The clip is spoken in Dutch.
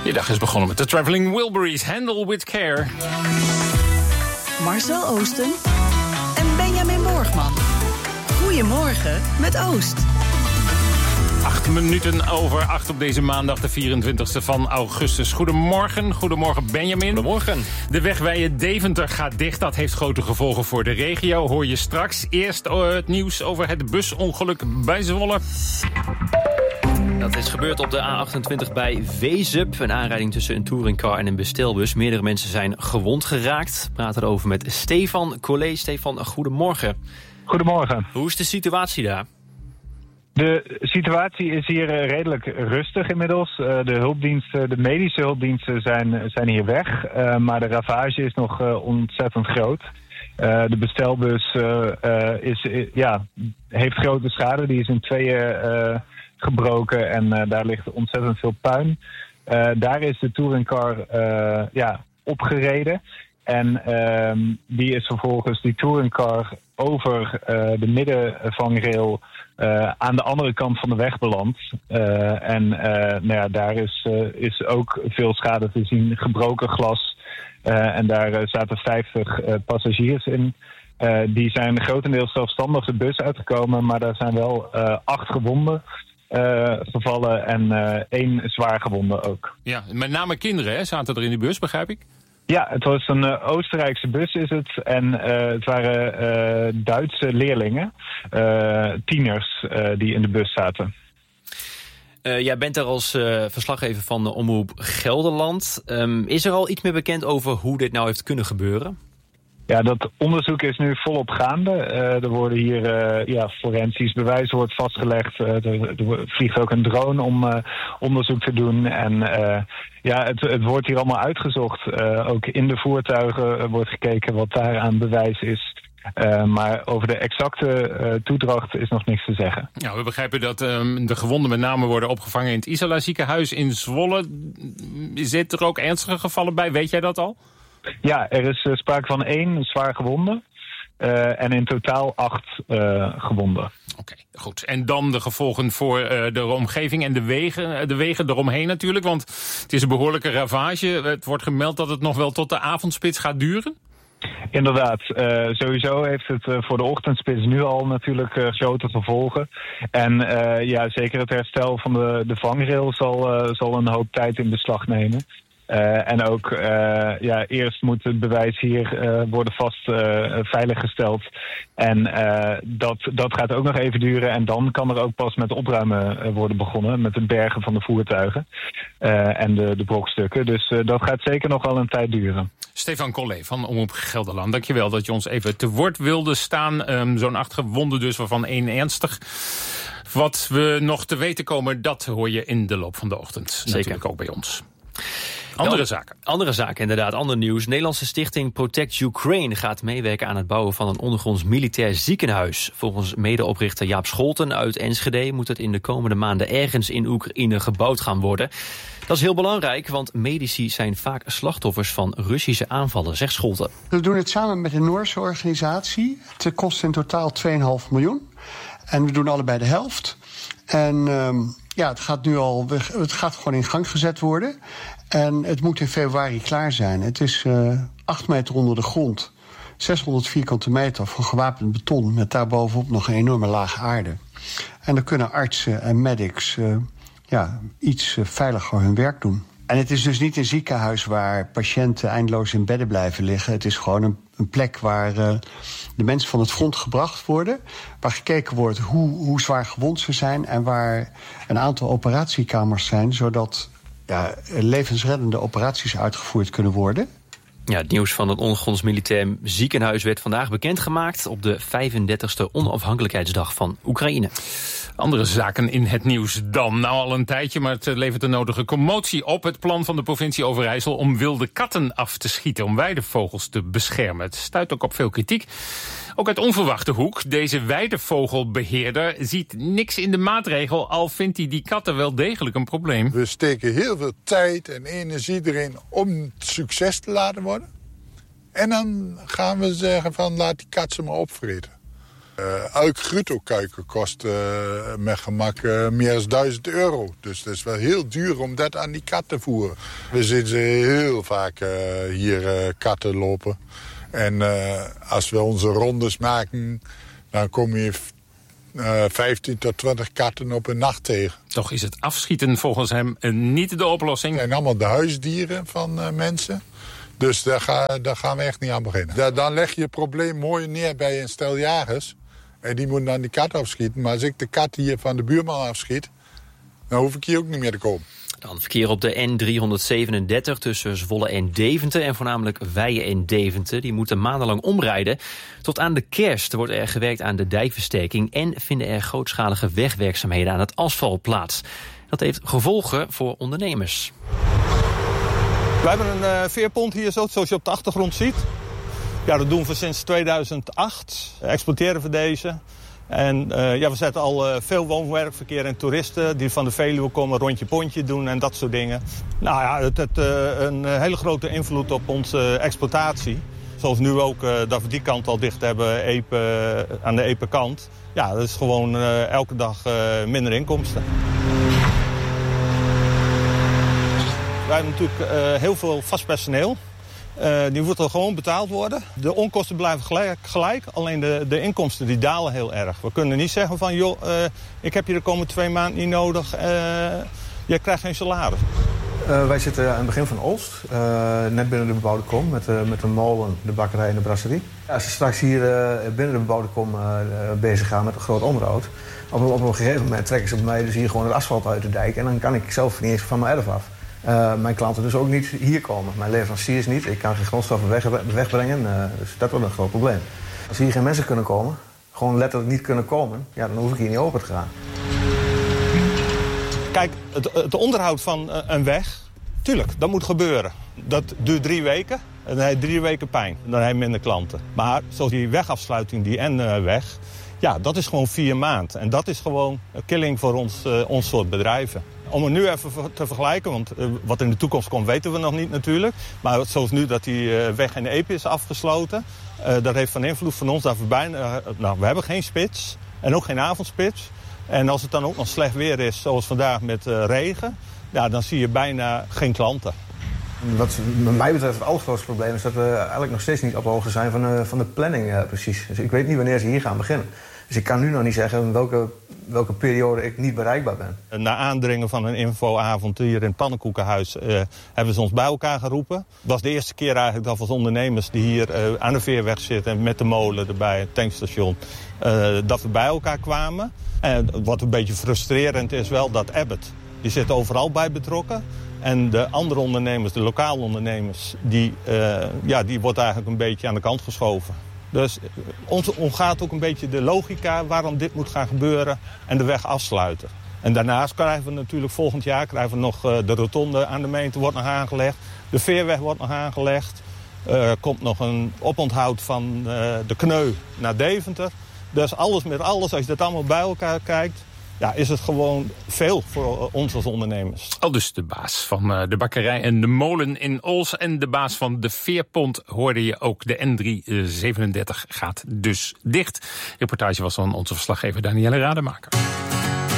Je dag is begonnen met de Traveling Wilburys, Handle with Care. Marcel Oosten en Benjamin Borgman. Goedemorgen met Oost. 8:08 op deze maandag, de 24e van augustus. Goedemorgen Benjamin. Goedemorgen. De weg Weijen-Deventer gaat dicht. Dat heeft grote gevolgen voor de regio. Hoor je straks. Eerst het nieuws over het busongeluk bij Zwolle. Dat is gebeurd op de A28 bij Wezep. Een aanrijding tussen een touringcar en een bestelbus. Meerdere mensen zijn gewond geraakt. We praten erover met Stefan Collet. Stefan, goedemorgen. Goedemorgen. Hoe is de situatie daar? De situatie is hier redelijk rustig inmiddels. De medische hulpdiensten zijn hier weg. Maar de ravage is nog ontzettend groot. De bestelbus heeft grote schade. Die is in tweeën gebroken en daar ligt ontzettend veel puin. Daar is de touringcar opgereden. En die is vervolgens die touringcar over de middenvangrail aan de andere kant van de weg beland. Daar is ook veel schade te zien. Gebroken glas. En daar zaten 50 passagiers in. Die zijn grotendeels zelfstandig de bus uitgekomen. Maar daar zijn wel 8 gewonden gevallen en 1 zwaar gewonde ook. Ja, met name kinderen zaten er in die bus, begrijp ik? Ja, het was een Oostenrijkse bus is het. En het waren Duitse leerlingen, tieners, die in de bus zaten. Jij bent er als verslaggever van de Omroep Gelderland. Is er al iets meer bekend over hoe dit nou heeft kunnen gebeuren? Ja, dat onderzoek is nu volop gaande. Er worden hier forensisch bewijs wordt vastgelegd. Er vliegt ook een drone om onderzoek te doen. En het wordt hier allemaal uitgezocht. Ook in de voertuigen wordt gekeken wat daar aan bewijs is. Maar over de exacte toedracht is nog niks te zeggen. Ja, we begrijpen dat de gewonden met name worden opgevangen in het Isala ziekenhuis in Zwolle. Zitten er ook ernstige gevallen bij? Weet jij dat al? Ja, er is sprake van 1 zwaar gewonde en in totaal 8 gewonden. Oké, goed. En dan de gevolgen voor de omgeving en de wegen eromheen natuurlijk, want het is een behoorlijke ravage. Het wordt gemeld dat het nog wel tot de avondspits gaat duren? Inderdaad, sowieso heeft het voor de ochtendspits nu al natuurlijk grote gevolgen. En zeker het herstel van de vangrail zal een hoop tijd in beslag nemen. En ook eerst moet het bewijs hier worden veiliggesteld. En dat gaat ook nog even duren. En dan kan er ook pas met opruimen worden begonnen. Met het bergen van de voertuigen en de brokstukken. Dus dat gaat zeker nog wel een tijd duren. Stefan Collet van Omroep Gelderland. Dankjewel dat je ons even te woord wilde staan. Zo'n 8 gewonden dus, waarvan 1 ernstig. Wat we nog te weten komen, dat hoor je in de loop van de ochtend. Zeker. Natuurlijk ook bij ons. Andere zaken, inderdaad. Ander nieuws. Nederlandse stichting Protect Ukraine gaat meewerken aan het bouwen van een ondergronds militair ziekenhuis. Volgens medeoprichter Jaap Scholten uit Enschede moet het in de komende maanden ergens in Oekraïne gebouwd gaan worden. Dat is heel belangrijk, want medici zijn vaak slachtoffers van Russische aanvallen, zegt Scholten. We doen het samen met een Noorse organisatie. Het kost in totaal 2,5 miljoen. En we doen allebei de helft. En het gaat gewoon in gang gezet worden. En het moet in februari klaar zijn. Het is 8 meter onder de grond. 600 vierkante meter van gewapend beton met daarbovenop nog een enorme laag aarde. En dan kunnen artsen en medics iets veiliger hun werk doen. En het is dus niet een ziekenhuis waar patiënten eindeloos in bedden blijven liggen. Het is gewoon een plek waar de mensen van het front gebracht worden. Waar gekeken wordt hoe zwaar gewond ze zijn. En waar een aantal operatiekamers zijn, zodat levensreddende operaties uitgevoerd kunnen worden. Ja, het nieuws van het ondergronds militair ziekenhuis werd vandaag bekendgemaakt op de 35e onafhankelijkheidsdag van Oekraïne. Andere zaken in het nieuws dan. Nou, al een tijdje, maar het levert de nodige commotie op. Het plan van de provincie Overijssel om wilde katten af te schieten, om weidevogels te beschermen. Het stuit ook op veel kritiek. Ook uit onverwachte hoek. Deze weidevogelbeheerder ziet niks in de maatregel, al vindt hij die katten wel degelijk een probleem. We steken heel veel tijd en energie erin om het succes te laten worden. En dan gaan we zeggen van laat die kat ze maar opvreten. Elk Grutto-kuiken kost met gemak meer dan €1000. Dus het is wel heel duur om dat aan die kat te voeren. We zien ze heel vaak hier katten lopen. En als we onze rondes maken, dan kom je 15 tot 20 katten op een nacht tegen. Toch is het afschieten volgens hem niet de oplossing. Het zijn allemaal de huisdieren van mensen. Dus daar gaan we echt niet aan beginnen. Dan leg je het probleem mooi neer bij een stel jagers. En die moeten dan die kat afschieten. Maar als ik de kat hier van de buurman afschiet, dan hoef ik hier ook niet meer te komen. Dan verkeer op de N337 tussen Zwolle en Deventer en voornamelijk Weijen en Deventer. Die moeten maandenlang omrijden. Tot aan de kerst wordt er gewerkt aan de dijkversterking en vinden er grootschalige wegwerkzaamheden aan het asfalt plaats. Dat heeft gevolgen voor ondernemers. We hebben een veerpont hier, zoals je op de achtergrond ziet. Ja, dat doen we sinds 2008. Exploiteren we deze. En we zetten al veel woon-werkverkeer en toeristen die van de Veluwe komen, rondje-pontje doen en dat soort dingen. Nou ja, het heeft een hele grote invloed op onze exploitatie. Zoals nu ook dat we die kant al dicht hebben, aan de Epe-kant. Ja, dat is gewoon elke dag minder inkomsten. Wij hebben natuurlijk heel veel vast personeel. Die moet er gewoon betaald worden. De onkosten blijven gelijk, alleen de inkomsten die dalen heel erg. We kunnen niet zeggen van, joh, ik heb je de komende 2 maanden niet nodig. Je krijgt geen salaris. Wij zitten aan het begin van Olst, net binnen de bebouwde kom, met de molen, de bakkerij en de brasserie. Als ze straks hier binnen de bebouwde kom bezig gaan met een groot onderhoud, op een gegeven moment trekken ze bij mij dus hier gewoon het asfalt uit de dijk en dan kan ik zelf niet eens van mijn erf af. Mijn klanten dus ook niet hier komen. Mijn leveranciers niet. Ik kan geen grondstoffen wegbrengen. Dus dat wordt een groot probleem. Als hier geen mensen kunnen komen, gewoon letterlijk niet kunnen komen, ja, dan hoef ik hier niet open te gaan. Kijk, het onderhoud van een weg, tuurlijk, dat moet gebeuren. Dat duurt 3 weken en dan heb je 3 weken pijn. Dan heb je minder klanten. Maar zoals die wegafsluiting, die N-weg, ja, dat is gewoon 4 maanden. En dat is gewoon een killing voor ons soort bedrijven. Om het nu even te vergelijken, want wat in de toekomst komt weten we nog niet natuurlijk. Maar zoals nu dat die weg in de Epe is afgesloten, dat heeft van invloed van ons dat we we hebben geen spits en ook geen avondspits. En als het dan ook nog slecht weer is, zoals vandaag met regen, ja, dan zie je bijna geen klanten. Wat mij betreft het allergrootste probleem is dat we eigenlijk nog steeds niet op de hoogte zijn van de planning precies. Dus ik weet niet wanneer ze hier gaan beginnen. Dus ik kan nu nog niet zeggen welke periode ik niet bereikbaar ben. Na aandringen van een infoavond hier in het Pannenkoekenhuis hebben ze ons bij elkaar geroepen. Het was de eerste keer eigenlijk dat we als ondernemers die hier aan de Veerweg zitten met de molen erbij, het tankstation, dat we bij elkaar kwamen. En wat een beetje frustrerend is wel dat Abbott, die zit overal bij betrokken. En de andere ondernemers, de lokale ondernemers, die wordt eigenlijk een beetje aan de kant geschoven. Dus ons omgaat ook een beetje de logica waarom dit moet gaan gebeuren en de weg afsluiten. En daarnaast krijgen we natuurlijk volgend jaar nog de rotonde aan de Meente wordt nog aangelegd. De Veerweg wordt nog aangelegd. Er komt nog een oponthoud van de Kneu naar Deventer. Dus alles met alles, als je dat allemaal bij elkaar kijkt, ja, is het gewoon veel voor ons als ondernemers. Al dus de baas van de bakkerij en de molen in Ols en de baas van de veerpont hoorde je ook. De N337 gaat dus dicht. Reportage was van onze verslaggever Danielle Rademaker.